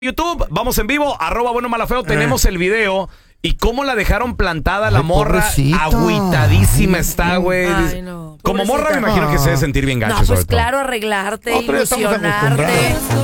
YouTube, vamos en vivo, @buenomalafeo, tenemos el video. ¿Y cómo la dejaron plantada la morra? pobrecita. Agüitadísima está, güey. Ay, no. Como morra me Pobrecita. imagino que se debe sentir bien gacho. No, pues sobre todo. claro, arreglarte, No, pero ya estamos ilusionarte. acostumbrados.